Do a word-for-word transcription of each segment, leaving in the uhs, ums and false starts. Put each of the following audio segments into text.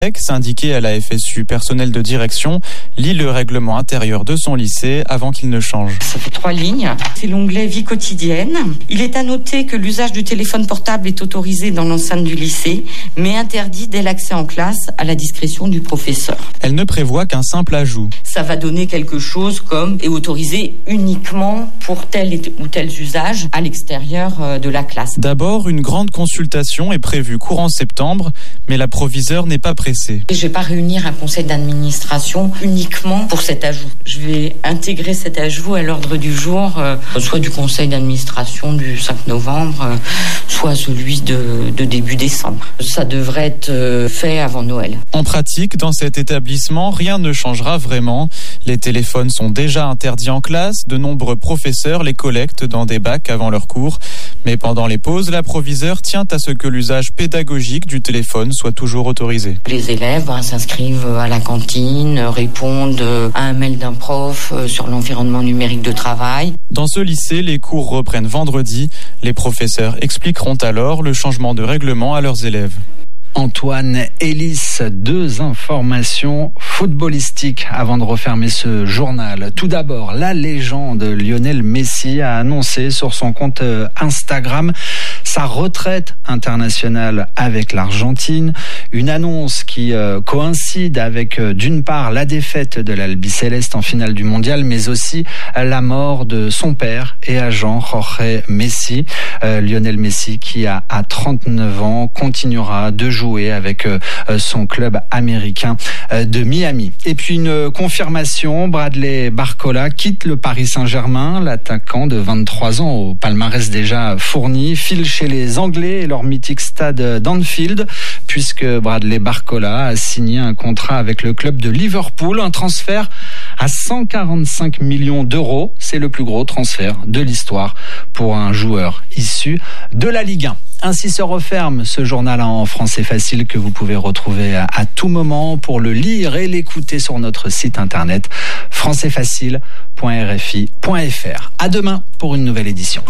syndiqué à la F S U personnel de direction, lit le règlement intérieur de son lycée avant qu'il ne change. Ça fait trois lignes. C'est l'onglet vie quotidienne. Il est à noter que l'usage du téléphone portable est autorisé dans l'enceinte du lycée, mais interdit dès l'accès en classe à la discrétion du professeur. Elle ne prévoit qu'un simple ajout. Ça va donner quelque chose comme est autorisé uniquement pour tel ou tel usage à l'extérieur de la classe. D'abord, une grande consultation est prévue courant septembre, mais la proviseure n'est pas pressée. Je ne vais pas réunir un conseil d'administration uniquement pour cet ajout. Je vais intégrer cet ajout à l'ordre du jour, euh, soit du conseil d'administration du cinq novembre, euh, soit celui de, de début décembre. Ça devrait être euh, fait avant Noël. En pratique, dans cet établissement, rien ne changera vraiment. Les téléphones sont déjà interdits en classe. De nombreux professeurs les collectent dans des bacs avant leurs cours. Mais pendant les pauses, la proviseure tient à ce que l'usage pédagogique du téléphone soit toujours autorisé. Les élèves hein, s'inscrivent à la cantine, répondent à un mail d'un prof sur l'environnement numérique de travail. Dans ce lycée, les cours reprennent vendredi. Les professeurs expliqueront alors le changement de règlement à leurs élèves. Antoine Elis, deux informations footballistiques avant de refermer ce journal. Tout d'abord, la légende Lionel Messi a annoncé sur son compte Instagram sa retraite internationale avec l'Argentine. Une annonce qui euh, coïncide avec euh, d'une part la défaite de l'Albiceleste en finale du mondial, mais aussi euh, la mort de son père et agent Jorge Messi. Euh, Lionel Messi qui a à trente-neuf ans continuera de jouer avec euh, son club américain euh, de Miami. Et puis une confirmation, Bradley Barcola quitte le Paris Saint-Germain. L'attaquant de vingt-trois ans au palmarès déjà fourni file chez les Anglais et leur mythique stade d'Anfield, puisque Bradley Barcola a signé un contrat avec le club de Liverpool, un transfert à cent quarante-cinq millions d'euros. C'est le plus gros transfert de l'histoire pour un joueur issu de la Ligue un. Ainsi se referme ce journal en français facile que vous pouvez retrouver à tout moment pour le lire et l'écouter sur notre site internet français facile point r f i point f r. À demain pour une nouvelle édition.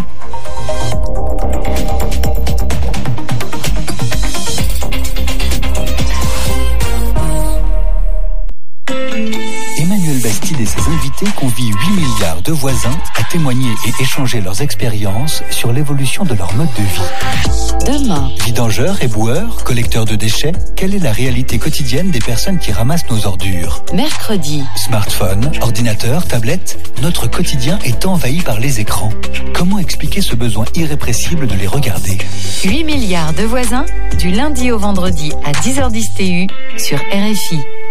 Emmanuel Bastide et ses invités convient huit milliards de voisins à témoigner et échanger leurs expériences sur l'évolution de leur mode de vie. Demain. Vidangeurs, éboueurs, collecteurs de déchets, quelle est la réalité quotidienne des personnes qui ramassent nos ordures ? Mercredi. Smartphone, ordinateur, tablette, notre quotidien est envahi par les écrans. Comment expliquer ce besoin irrépressible de les regarder ? huit milliards de voisins, du lundi au vendredi à dix heures dix T U sur R F I.